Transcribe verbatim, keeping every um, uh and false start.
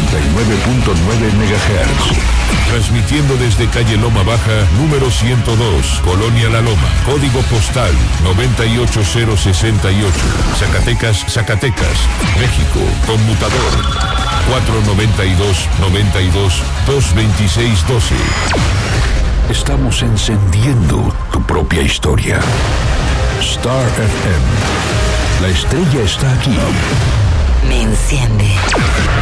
noventa y nueve punto nueve megahertz. Transmitiendo desde calle Loma Baja, número ciento dos, Colonia La Loma, código postal noventa y ocho cero sesenta y ocho, Zacatecas, Zacatecas, México, conmutador cuatro noventa y dos, noventa y dos, dos veintiséis doce. Estamos encendiendo tu propia historia. Star F M. La estrella está aquí. Me enciende.